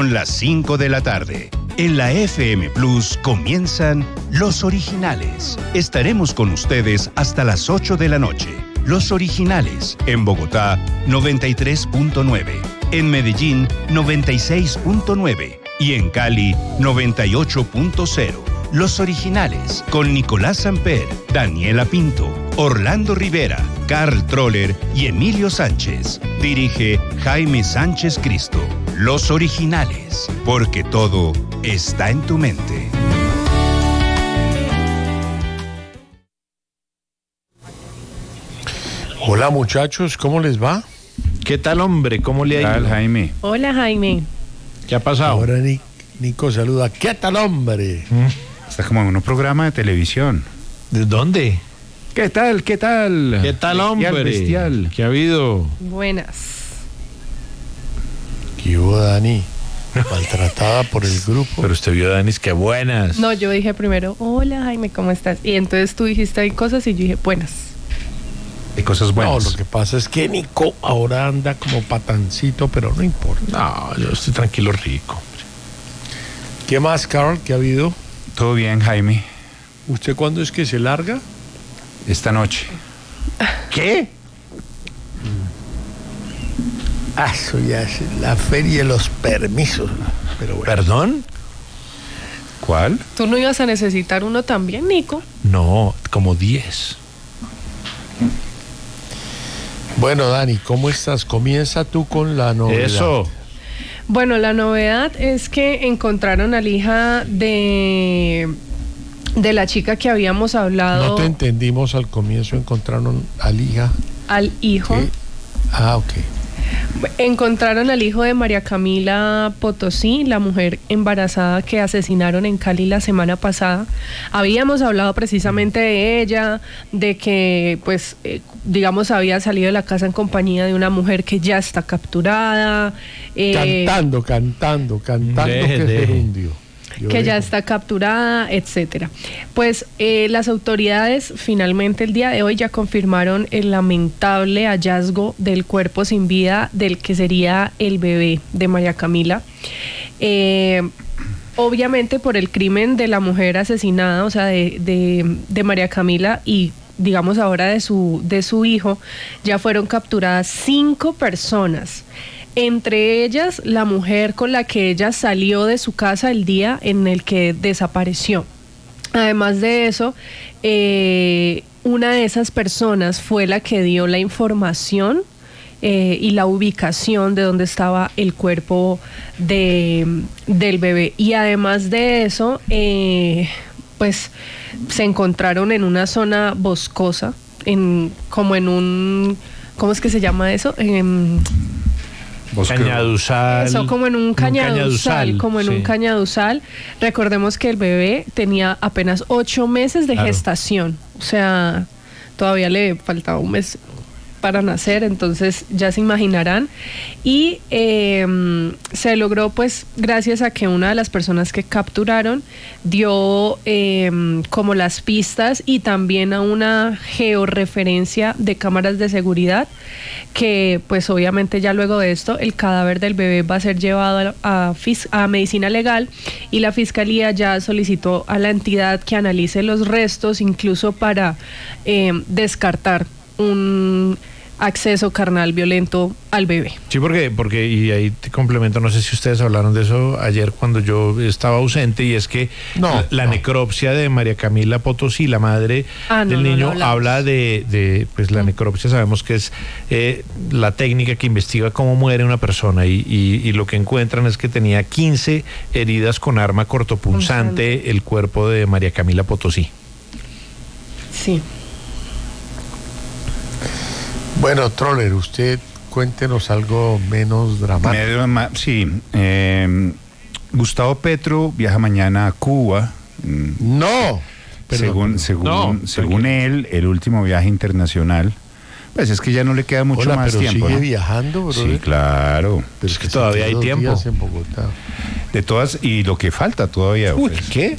Son las 5 de la tarde. En la FM Plus comienzan Los Originales. Estaremos con ustedes hasta las 8 de la noche. Los Originales, en Bogotá, 93.9. En Medellín, 96.9. Y en Cali, 98.0. Los Originales, con Nicolás Samper, Daniela Pinto, Orlando Rivera, Carl Troller y Emilio Sánchez. Dirige Jaime Sánchez Cristo. Los Originales, porque todo está en tu mente. Hola muchachos, ¿cómo les va? ¿Qué tal, hombre? ¿Cómo le ha ido? Jaime. Hola, Jaime. ¿Qué ha pasado? Ahora Nico saluda. ¿Qué tal, hombre? Está como en un programa de televisión. ¿De dónde? ¿Qué tal? ¿Qué tal? ¿Qué tal, hombre? Bestial. ¿Qué ha habido? Buenas. ¿Qué hubo, Dani? Maltratada por el grupo. Pero usted vio, Danis, qué buenas. No, yo dije primero, hola, Jaime, ¿cómo estás? Y entonces tú dijiste hay cosas y yo dije, buenas. Hay cosas buenas. No, lo que pasa es que Nico ahora anda como patancito, pero no importa. No, yo estoy tranquilo, rico. ¿Qué más, Carl? ¿Qué ha habido? Todo bien, Jaime. ¿Usted cuándo es que se larga? Esta noche. ¿Qué? Eso ya es la feria de los permisos. Pero bueno. ¿Perdón? ¿Cuál? ¿Tú no ibas a necesitar uno también, Nico? No, como 10. Bueno, Dani, ¿cómo estás? Comienza tú con la novedad. Eso. Bueno, la novedad es que encontraron a la hija de la chica que habíamos hablado. No te entendimos al comienzo, encontraron al hija. Al hijo. ¿Qué? Ah, ok. Encontraron al hijo de María Camila Potosí, la mujer embarazada que asesinaron en Cali la semana pasada. Habíamos hablado precisamente de ella, de que, pues, digamos, había salido de la casa en compañía de una mujer que ya está capturada. Cantando Deje, que deje. gerundio. Que ya está capturada, etcétera. Pues las autoridades finalmente el día de hoy ya confirmaron el lamentable hallazgo del cuerpo sin vida del que sería el bebé de María Camila. Obviamente por el crimen de la mujer asesinada, o sea, de María Camila y digamos ahora de su hijo, ya fueron capturadas 5 personas. Entre ellas, la mujer con la que ella salió de su casa el día en el que desapareció. Además de eso, una de esas personas fue la que dio la información y la ubicación de donde estaba el cuerpo del bebé. Y además de eso, pues se encontraron en una zona boscosa, ¿cómo es que se llama eso? Cañaduzal. Eso, como en un cañaduzal, sí. un cañaduzal. Recordemos que el bebé tenía apenas 8 meses de gestación, o sea, todavía le faltaba un mes para nacer, entonces ya se imaginarán. Y se logró, pues, gracias a que una de las personas que capturaron dio como las pistas y también a una georreferencia de cámaras de seguridad, que pues obviamente ya luego de esto el cadáver del bebé va a ser llevado a medicina legal y la fiscalía ya solicitó a la entidad que analice los restos, incluso para descartar un acceso carnal violento al bebé. Sí, porque y ahí te complemento, no sé si ustedes hablaron de eso ayer cuando yo estaba ausente, y es que la necropsia de María Camila Potosí, la madre del niño, habla de pues la necropsia, sabemos que es la técnica que investiga cómo muere una persona, y lo que encuentran es que tenía 15 heridas con arma cortopunzante el cuerpo de María Camila Potosí. Sí. Bueno, Troller, usted cuéntenos algo menos dramático. Sí. Gustavo Petro viaja mañana a Cuba. No. Según él, el último viaje internacional. Pues es que ya no le queda mucho más pero tiempo. ¿sigue ¿no? viajando, brother? Sí, claro. Pero es que todavía hay tiempo. Días en Bogotá. De todas, y lo que falta todavía. Uy, pues. ¿qué?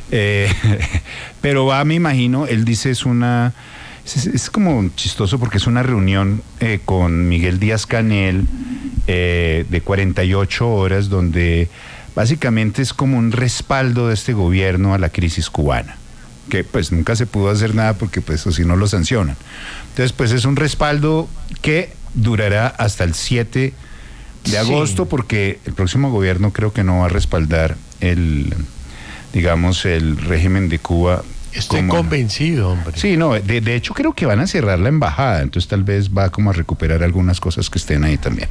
Pero va, me imagino, él dice es como chistoso porque es una reunión con Miguel Díaz-Canel, de 48 horas, donde básicamente es como un respaldo de este gobierno a la crisis cubana, que pues nunca se pudo hacer nada porque pues o si no lo sancionan. Entonces pues es un respaldo que durará hasta el 7 de agosto, porque el próximo gobierno creo que no va a respaldar el régimen de Cuba. Estoy convencido, hombre. Sí, no, de hecho creo que van a cerrar la embajada, entonces tal vez va como a recuperar algunas cosas que estén ahí también.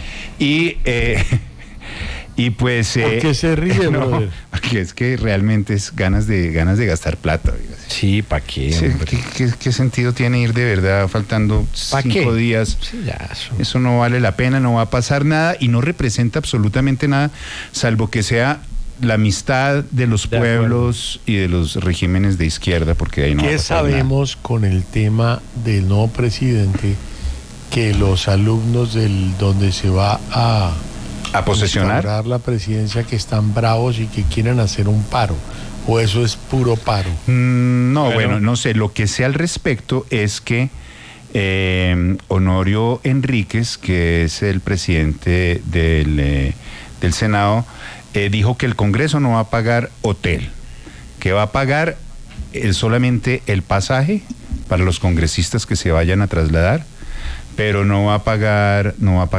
Y pues... ¿Por qué se ríe, no, brother? porque es que realmente es ganas de gastar plata. Sí, ¿para qué? Sí, ¿qué sentido tiene ir de verdad faltando 5 días? Sí, ya, eso no vale la pena, no va a pasar nada y no representa absolutamente nada, salvo que sea la amistad de los pueblos y de los regímenes de izquierda, porque ahí no va a pasar nada. ¿Qué sabemos con el tema del nuevo presidente? Que los alumnos donde se va a posesionar la presidencia, que están bravos y que quieren hacer un paro, o eso es puro paro. No, bueno, no sé, lo que sé al respecto es que Honorio Enríquez, que es el presidente del Senado, dijo que el Congreso no va a pagar hotel, que va a pagar solamente el pasaje para los congresistas que se vayan a trasladar, pero no va a pagar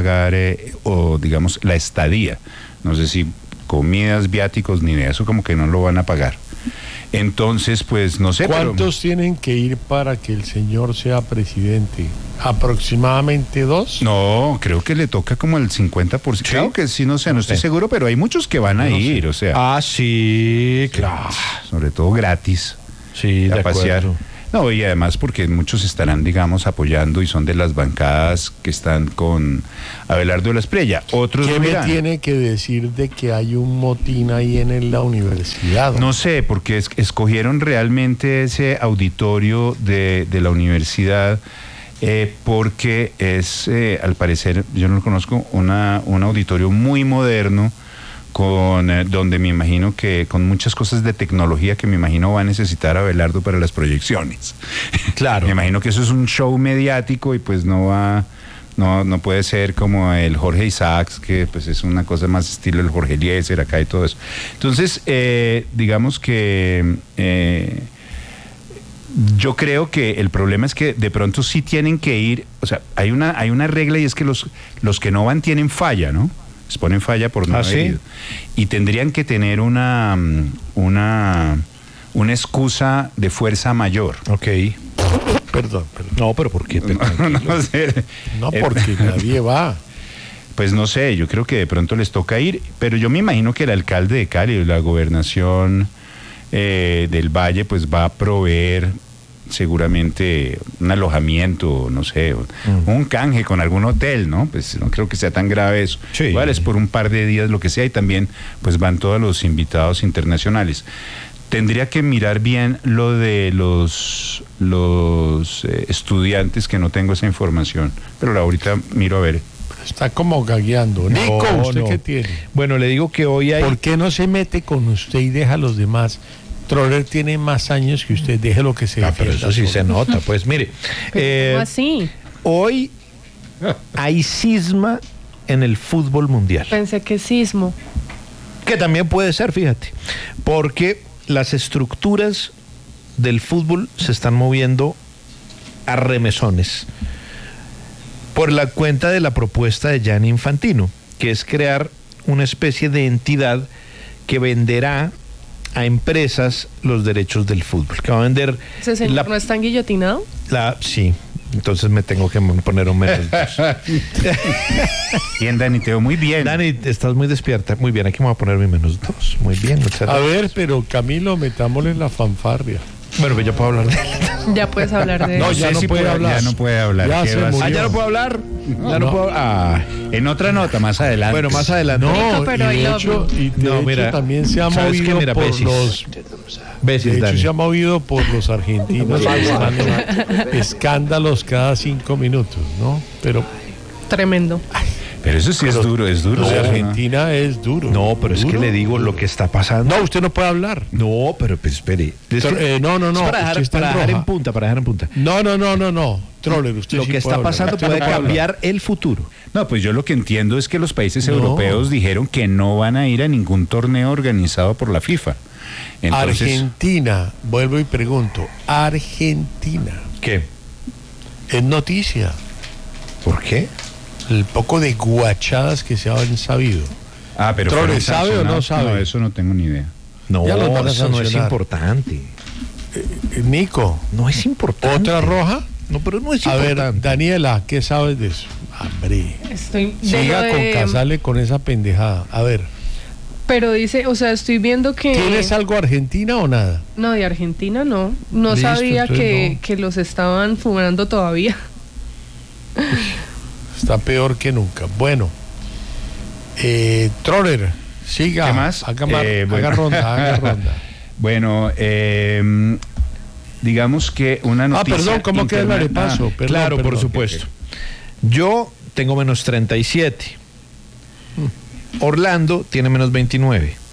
o digamos la estadía, no sé si comidas, viáticos, ni de eso, como que no lo van a pagar. Entonces, pues no sé. ¿Cuántos tienen que ir para que el señor sea presidente? ¿Aproximadamente 2? No, creo que le toca como el 50%. ¿Sí? Claro que sí, no sé, no estoy seguro, pero hay muchos que van a ir, o sea. Ah, sí, claro. Sobre todo gratis. Sí, de pasear. Acuerdo. No, y además porque muchos estarán, digamos, apoyando y son de las bancadas que están con Abelardo de la Espriella. Otros ¿Qué me tiene que decir de que hay un motín ahí en la universidad? No sé, porque escogieron realmente ese auditorio de la universidad porque es, al parecer, yo no lo conozco, un auditorio muy moderno, donde me imagino que con muchas cosas de tecnología que me imagino va a necesitar Abelardo para las proyecciones. Claro. Me imagino que eso es un show mediático y pues no puede ser como el Jorge Isaacs, que pues es una cosa más estilo el Jorge Eliezer acá y todo eso. Entonces, digamos que yo creo que el problema es que de pronto sí tienen que ir, o sea, hay una regla y es que los que no van tienen falla, ¿no? Les ponen falla por no haber ido. Y tendrían que tener una excusa de fuerza mayor. Ok. Perdón. No, pero ¿por qué? No sé. No, porque nadie va. Pues no sé, yo creo que de pronto les toca ir, pero yo me imagino que el alcalde de Cali, la gobernación del Valle, pues va a proveer seguramente un alojamiento, no sé, un canje con algún hotel, ¿no? Pues no creo que sea tan grave eso. Sí. Igual es por un par de días, lo que sea, y también pues van todos los invitados internacionales. Tendría que mirar bien lo de los estudiantes, que no tengo esa información, pero ahorita miro a ver. Está como gagueando. Nico, ¿usted qué tiene? Bueno, le digo que hoy hay... ¿Por qué no se mete con usted y deja a los demás? Troller tiene más años que usted, deje lo que se pero eso sí se nota, pues mire. ¿Cómo así? Hoy hay cisma en el fútbol mundial. Pensé que sismo. Que también puede ser, fíjate, porque las estructuras del fútbol se están moviendo a remesones por la cuenta de la propuesta de Gianni Infantino, que es crear una especie de entidad que venderá a empresas los derechos del fútbol, que va a vender... ¿Ese señor no está guillotinado? Sí, entonces me tengo que poner un menos 2. Bien, Dani, te veo muy bien. Dani, estás muy despierta. Muy bien, aquí me voy a poner mi menos 2. Muy bien, muchas gracias. A ver, pero Camilo, metámosle en la fanfarria. Bueno, pues ya puedo hablar de él. Ya puedes hablar de él. No, ya no puede hablar. Ya no puede hablar. Ya se murió. ¿Ya no puedo hablar? Ya no puedo. En otra nota, más adelante. Bueno, más adelante. Nico, pero y de hecho, mira, también se ha ¿sabes movido qué? Mira, por Besis. los... Besis, De hecho, Dani. se ha movido por los argentinos. Escándalos cada 5 minutos, ¿no? Pero Tremendo. Pero eso sí es duro. Lo de Argentina es duro. No, pero es que le digo lo que está pasando. No, usted no puede hablar. No, pero pues espere. No. Para dejar en punta. No. Troller, usted lo sí que está pasando puede cambiar el futuro. No, pues yo lo que entiendo es que los países europeos dijeron que no van a ir a ningún torneo organizado por la FIFA. Entonces, Argentina, vuelvo y pregunto, Argentina. ¿Qué? Es noticia. ¿Por qué? El poco de guachadas que se han sabido. pero Troller, ¿sabe o no sabe? No, eso no tengo ni idea. No, eso no es importante. Nico. No es importante. ¿Otra roja? No, pero no es importante. A ver, Daniela, ¿qué sabes de eso? Hombre. Siga con Casale con esa pendejada. A ver. Pero dice, o sea, estoy viendo que... ¿Tienes algo Argentina o nada? No, de Argentina no. No listo, sabía que los estaban fumando todavía. Está peor que nunca. Bueno. Troller, siga. ¿Qué más? Haga ronda. Bueno, digamos que una noticia... perdón, ¿cómo queda el arepaso? Claro, por supuesto. Yo tengo menos 37. Orlando tiene menos 29.